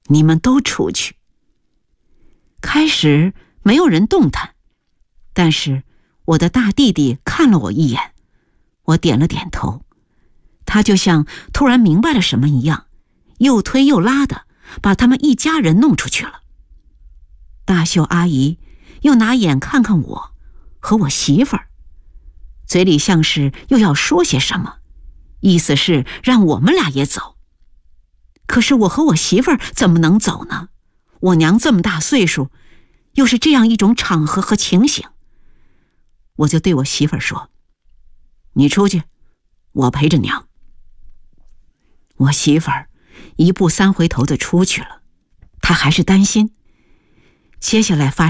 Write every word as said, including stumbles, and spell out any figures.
你们都出去。开始没有人动弹，但是我的大弟弟看了我一眼，我点了点头，他就像突然明白了什么一样，又推又拉的把他们一家人弄出去了。大秀阿姨又拿眼看看我和我媳妇儿，嘴里像是又要说些什么，意思是让我们俩也走。可是我和我媳妇儿怎么能走呢？我娘这么大岁数，又是这样一种场合和情形。我就对我媳妇儿说，你出去，我陪着娘。我媳妇儿一步三回头的出去了，她还是担心接下来发